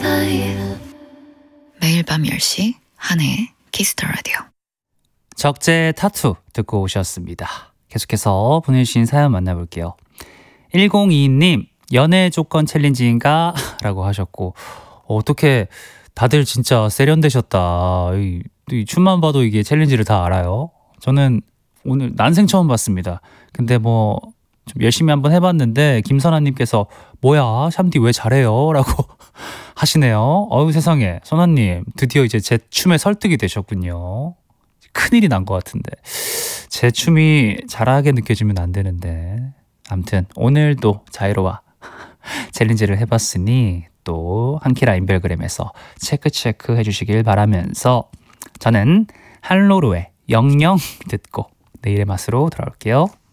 매일 밤 10시 한혜의 키스 더 라디오. 적재 타투 듣고 오셨습니다. 계속해서 보내주신 사연 만나볼게요. 1022님, 연애 조건 챌린지인가? 라고 하셨고, 어떻게 다들 진짜 세련되셨다. 이 춤만 봐도 이게 챌린지를 다 알아요. 저는 오늘 난생 처음 봤습니다. 근데 뭐 좀 열심히 한번 해봤는데 김선아님께서 뭐야 샴디 왜 잘해요? 라고 하시네요. 어우 세상에, 선아님 드디어 이제 제 춤에 설득이 되셨군요. 큰일이 난 것 같은데 제 춤이 잘하게 느껴지면 안 되는데, 아무튼 오늘도 자이로와 챌린지를 해봤으니 또 한키라 인별그램에서 체크 해주시길 바라면서 저는 한로루의 영영 듣고 내일의 맛으로 돌아올게요.